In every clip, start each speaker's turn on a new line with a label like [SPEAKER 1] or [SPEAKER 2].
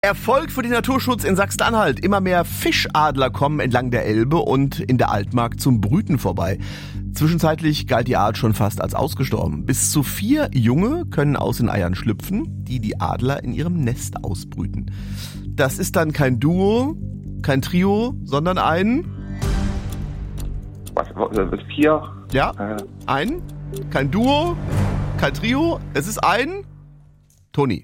[SPEAKER 1] Erfolg für den Naturschutz in Sachsen-Anhalt. Immer mehr Fischadler kommen entlang der Elbe und in der Altmark zum Brüten vorbei. Zwischenzeitlich galt die Art schon fast als ausgestorben. Bis zu 4 Junge können aus den Eiern schlüpfen, die die Adler in ihrem Nest ausbrüten. Das ist dann kein Duo, kein Trio, sondern ein...
[SPEAKER 2] Was, 4?
[SPEAKER 1] Ja, ein. Kein Duo, kein Trio, es ist ein... Toni.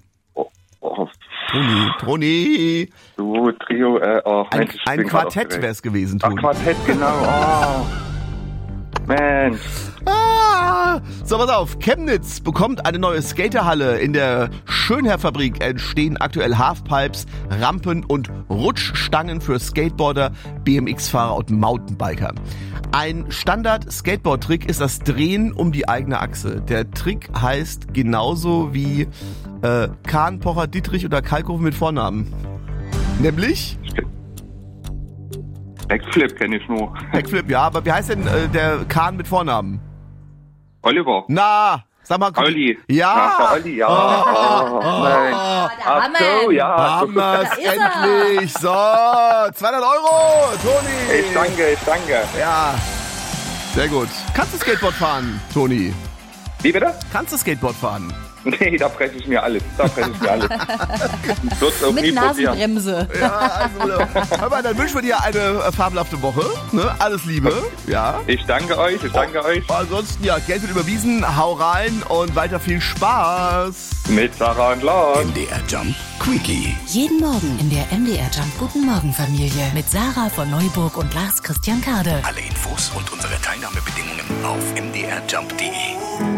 [SPEAKER 1] Toni.
[SPEAKER 2] Du, Trio, Mensch,
[SPEAKER 1] ein Quartett wär's gewesen, Toni.
[SPEAKER 2] Quartett, genau. Mensch.
[SPEAKER 1] So, pass auf. Chemnitz bekommt eine neue Skaterhalle. In der Schönherr-Fabrik entstehen aktuell Halfpipes, Rampen und Rutschstangen für Skateboarder, BMX-Fahrer und Mountainbiker. Ein Standard-Skateboard-Trick ist das Drehen um die eigene Achse. Der Trick heißt genauso wie Kahn, Pocher, Dietrich oder Kalkofe mit Vornamen. Nämlich?
[SPEAKER 2] Backflip kenne ich nur.
[SPEAKER 1] Backflip, ja, aber wie heißt denn der Kahn mit Vornamen?
[SPEAKER 2] Oliver.
[SPEAKER 1] Na, sag mal.
[SPEAKER 2] Olli.
[SPEAKER 1] Ja.
[SPEAKER 2] Ach, Olli, ja. Nein. Ach so, ja.
[SPEAKER 1] Haben wir's endlich. So, 200 Euro, Toni.
[SPEAKER 2] Ich danke.
[SPEAKER 1] Ja, sehr gut. Kannst du Skateboard fahren, Toni?
[SPEAKER 2] Wie bitte?
[SPEAKER 1] Kannst du Skateboard fahren?
[SPEAKER 2] Nee, da breche ich mir alles.
[SPEAKER 3] Mit Nasenbremse.
[SPEAKER 1] Ja, also, hör mal, dann wünschen wir dir eine fabelhafte Woche. Ne? Alles Liebe. Ja.
[SPEAKER 2] Ich danke euch.
[SPEAKER 1] Ansonsten, ja, Geld wird überwiesen. Hau rein und weiter viel Spaß.
[SPEAKER 2] Mit Sarah und Lars.
[SPEAKER 4] MDR Jump Quickie.
[SPEAKER 5] Jeden Morgen in der MDR Jump Guten Morgen Familie mit Sarah von Neuburg und Lars Christian Kade.
[SPEAKER 4] Alle Infos und unsere Teilnahmebedingungen auf mdrjump.de.